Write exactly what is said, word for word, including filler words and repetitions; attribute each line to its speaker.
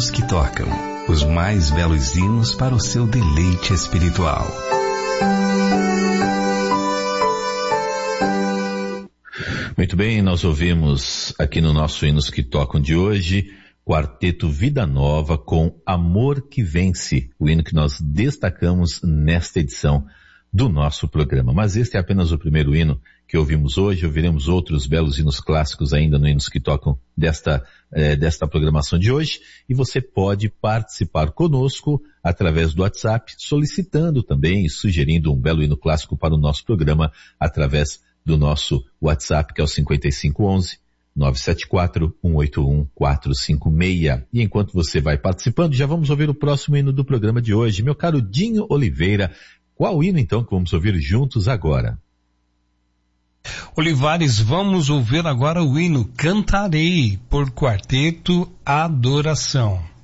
Speaker 1: hinos que tocam, os mais belos hinos para o seu deleite espiritual.
Speaker 2: Muito bem, nós ouvimos aqui no nosso Hinos que Tocam de hoje, Quarteto Vida Nova com Amor que Vence, o hino que nós destacamos nesta edição do nosso programa. Mas este é apenas o primeiro hino que ouvimos hoje. Ouviremos outros belos hinos clássicos ainda no Hinos que Tocam desta, eh, desta programação de hoje. E você pode participar conosco através do WhatsApp, solicitando também e sugerindo um belo hino clássico para o nosso programa através do nosso WhatsApp, que é o cinco cinco um um, nove sete quatro, um oito um, quatro cinco seis. E enquanto você vai participando, já vamos ouvir o próximo hino do programa de hoje. Meu caro Dinho Oliveira, qual hino então que vamos ouvir juntos agora?
Speaker 3: Olivares, vamos ouvir agora o hino Cantarei, por Quarteto Adoração.